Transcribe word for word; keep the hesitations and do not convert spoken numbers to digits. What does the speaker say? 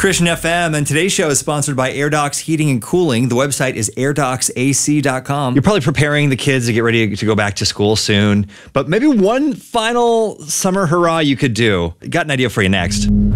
Christian F M, and today's show is sponsored by AirDocs Heating and Cooling. The website is air docs a c dot com. You're probably preparing the kids to get ready to go back to school soon, but maybe one final summer hurrah you could do. Got an idea for you next.